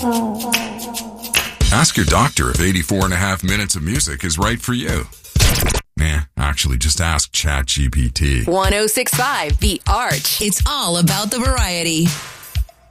Ask your doctor if 84 and a half minutes of music is right for you. Nah, actually, just ask ChatGPT. 106.5 The Arch. It's all about the variety.